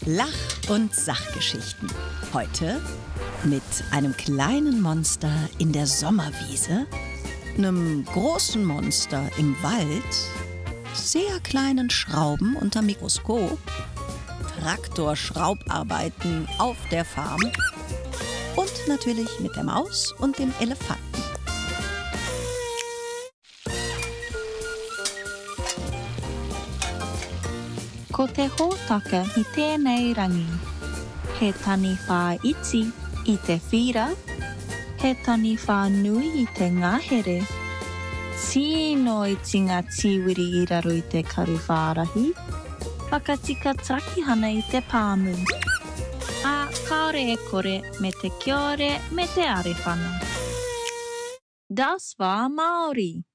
Lach- und Sachgeschichten. Heute mit einem kleinen Monster in der Sommerwiese, einem großen Monster im Wald, sehr kleinen Schrauben unter Mikroskop, Traktorschraubarbeiten auf der Farm und natürlich mit der Maus und dem Elefanten. Ko te hōtaka i tēnei rangi. He tani whā iti i te whira. He tani whā nui i te ngahere. Tino i tinga tiwiri i raro i te karuwhārahi. Whakatika takihana i te pāmu. A kaore e kore me te kiore me te arewhana. Das war Maori.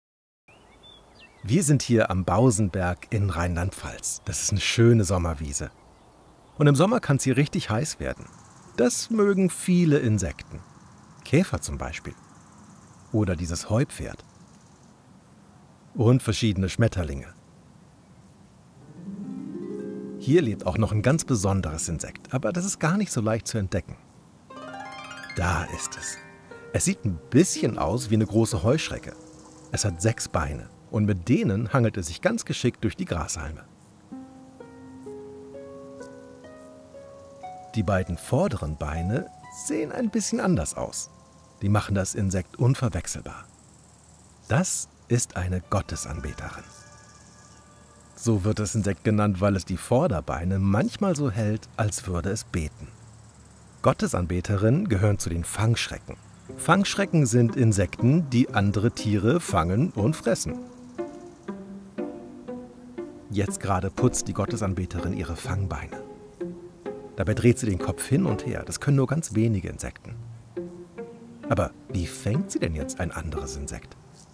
Wir sind hier am Bausenberg in Rheinland-Pfalz. Das ist eine schöne Sommerwiese. Und im Sommer kann es hier richtig heiß werden. Das mögen viele Insekten. Käfer zum Beispiel. Oder dieses Heupferd. Und verschiedene Schmetterlinge. Hier lebt auch noch ein ganz besonderes Insekt, aber das ist gar nicht so leicht zu entdecken. Da ist es. Es sieht ein bisschen aus wie eine große Heuschrecke. Es hat 6 Beine. Und mit denen hangelt es sich ganz geschickt durch die Grashalme. Die beiden vorderen Beine sehen ein bisschen anders aus. Die machen das Insekt unverwechselbar. Das ist eine Gottesanbeterin. So wird das Insekt genannt, weil es die Vorderbeine manchmal so hält, als würde es beten. Gottesanbeterinnen gehören zu den Fangschrecken. Fangschrecken sind Insekten, die andere Tiere fangen und fressen. Jetzt gerade putzt die Gottesanbeterin ihre Fangbeine. Dabei dreht sie den Kopf hin und her. Das können nur ganz wenige Insekten. Aber wie fängt sie denn jetzt ein anderes Insekt?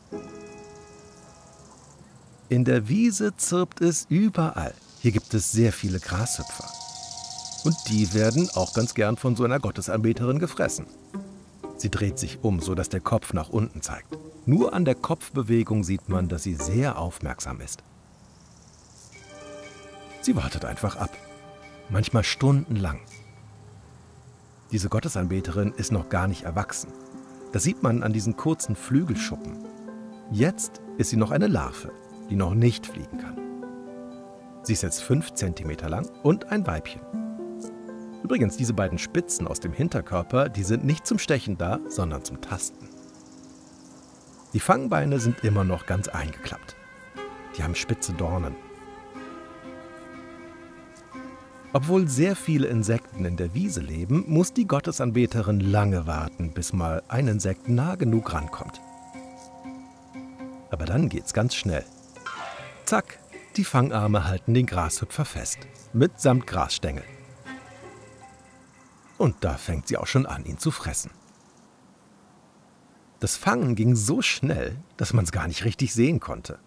In der Wiese zirpt es überall. Hier gibt es sehr viele Grashüpfer. Und die werden auch ganz gern von so einer Gottesanbeterin gefressen. Sie dreht sich um, sodass der Kopf nach unten zeigt. Nur an der Kopfbewegung sieht man, dass sie sehr aufmerksam ist. Sie wartet einfach ab, manchmal stundenlang. Diese Gottesanbeterin ist noch gar nicht erwachsen. Das sieht man an diesen kurzen Flügelschuppen. Jetzt ist sie noch eine Larve, die noch nicht fliegen kann. Sie ist jetzt 5 cm lang und ein Weibchen. Übrigens, diese beiden Spitzen aus dem Hinterkörper, die sind nicht zum Stechen da, sondern zum Tasten. Die Fangbeine sind immer noch ganz eingeklappt. Die haben spitze Dornen. Obwohl sehr viele Insekten in der Wiese leben, muss die Gottesanbeterin lange warten, bis mal ein Insekt nah genug rankommt. Aber dann geht's ganz schnell. Zack, die Fangarme halten den Grashüpfer fest, mitsamt Grasstängel. Und da fängt sie auch schon an, ihn zu fressen. Das Fangen ging so schnell, dass man es gar nicht richtig sehen konnte.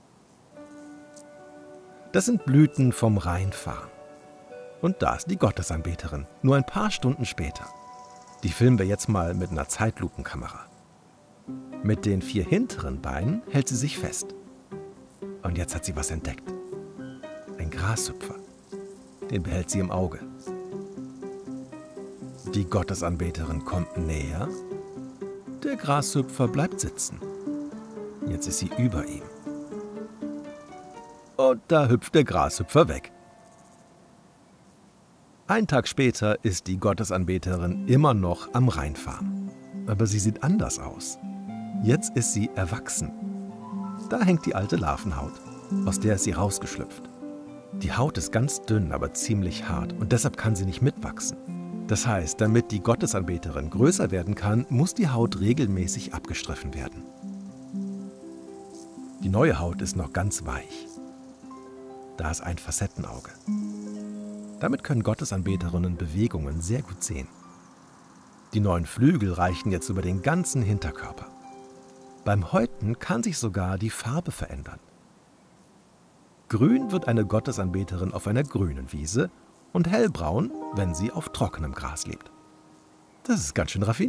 Das sind Blüten vom Rheinfarn. Und da ist die Gottesanbeterin, nur ein paar Stunden später. Die filmen wir jetzt mal mit einer Zeitlupenkamera. Mit den 4 hinteren Beinen hält sie sich fest. Und jetzt hat sie was entdeckt. Ein Grashüpfer. Den behält sie im Auge. Die Gottesanbeterin kommt näher. Der Grashüpfer bleibt sitzen. Jetzt ist sie über ihm. Und da hüpft der Grashüpfer weg. Ein Tag später ist die Gottesanbeterin immer noch am Rheinfarm. Aber sie sieht anders aus. Jetzt ist sie erwachsen. Da hängt die alte Larvenhaut, aus der ist sie rausgeschlüpft. Die Haut ist ganz dünn, aber ziemlich hart und deshalb kann sie nicht mitwachsen. Das heißt, damit die Gottesanbeterin größer werden kann, muss die Haut regelmäßig abgestriffen werden. Die neue Haut ist noch ganz weich. Da ist ein Facettenauge. Damit können Gottesanbeterinnen Bewegungen sehr gut sehen. Die neuen Flügel reichen jetzt über den ganzen Hinterkörper. Beim Häuten kann sich sogar die Farbe verändern. Grün wird eine Gottesanbeterin auf einer grünen Wiese und hellbraun, wenn sie auf trockenem Gras lebt. Das ist ganz schön raffiniert.